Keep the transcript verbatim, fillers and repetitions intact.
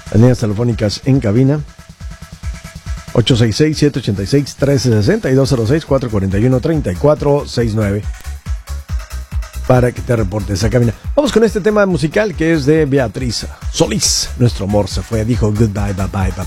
Las líneas telefónicas en cabina: ocho seis seis, siete ocho seis, uno tres seis cero y dos cero seis, cuatro cuatro uno, tres cuatro seis nueve para que te reportes a cabina. Vamos con este tema musical que es de Beatriz Solís. Nuestro amor se fue, dijo goodbye, bye bye, bye.